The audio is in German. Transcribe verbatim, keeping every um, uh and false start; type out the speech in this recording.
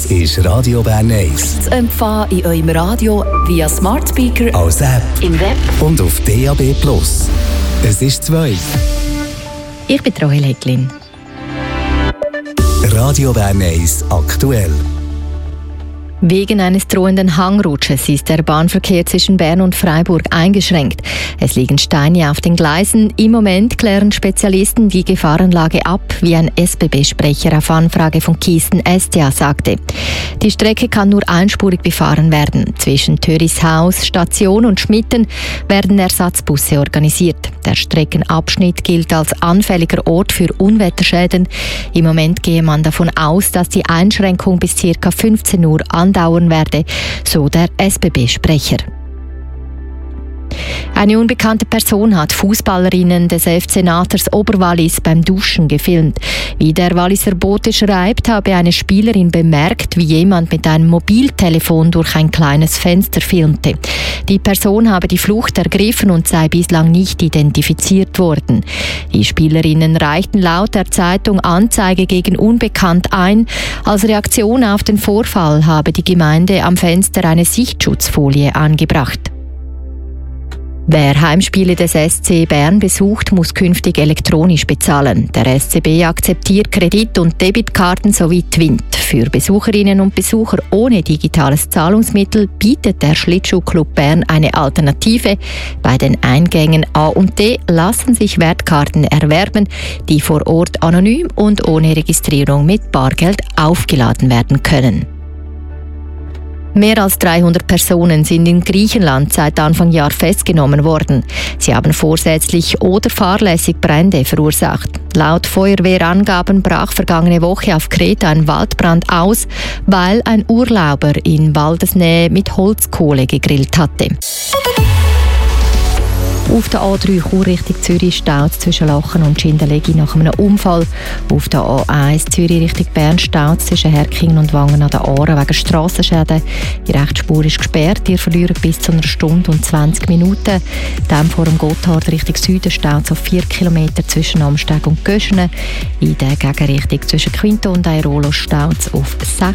Das ist Radio Bern eins. Zu empfangen in eurem Radio via Smart Speaker, als App im Web und auf D A B Plus. Es ist zwei. Ich bin Rahel Hecklin. Radio Bern eins aktuell. Wegen eines drohenden Hangrutsches ist der Bahnverkehr zwischen Bern und Freiburg eingeschränkt. Es liegen Steine auf den Gleisen. Im Moment klären Spezialisten die Gefahrenlage ab, wie ein S B B-Sprecher auf Anfrage von Kiesten S T A sagte. Die Strecke kann nur einspurig befahren werden. Zwischen Törishaus, Station und Schmitten werden Ersatzbusse organisiert. Der Streckenabschnitt gilt als anfälliger Ort für Unwetterschäden. Im Moment gehe man davon aus, dass die Einschränkung bis ca. fünfzehn Uhr andauern werde, so der S B B-Sprecher. Eine unbekannte Person hat Fußballerinnen des F C Naters Oberwallis beim Duschen gefilmt. Wie der Walliser Bote schreibt, habe eine Spielerin bemerkt, wie jemand mit einem Mobiltelefon durch ein kleines Fenster filmte. Die Person habe die Flucht ergriffen und sei bislang nicht identifiziert worden. Die Spielerinnen reichten laut der Zeitung Anzeige gegen Unbekannt ein. Als Reaktion auf den Vorfall habe die Gemeinde am Fenster eine Sichtschutzfolie angebracht. Wer Heimspiele des S C Bern besucht, muss künftig elektronisch bezahlen. Der S C B akzeptiert Kredit- und Debitkarten sowie Twint. Für Besucherinnen und Besucher ohne digitales Zahlungsmittel bietet der Schlittschuhclub Bern eine Alternative. Bei den Eingängen A und D lassen sich Wertkarten erwerben, die vor Ort anonym und ohne Registrierung mit Bargeld aufgeladen werden können. Mehr als dreihundert Personen sind in Griechenland seit Anfang Jahr festgenommen worden. Sie haben vorsätzlich oder fahrlässig Brände verursacht. Laut Feuerwehrangaben brach vergangene Woche auf Kreta ein Waldbrand aus, weil ein Urlauber in Waldesnähe mit Holzkohle gegrillt hatte. Auf der A drei Chur Richtung Zürich staut zwischen Lachen und Schindellegi nach einem Unfall. Auf der A eins Zürich Richtung Bern staut zwischen Herkingen und Wangen an der Aare wegen Strassenschäden. Die Rechtsspur ist gesperrt. Ihr verliert bis zu einer Stunde und zwanzig Minuten. Dann vor dem Gotthard Richtung Süden staut es auf vier Kilometer zwischen Amsteg und Göschene. In der Gegenrichtung zwischen Quinto und Airolo staut es auf sechs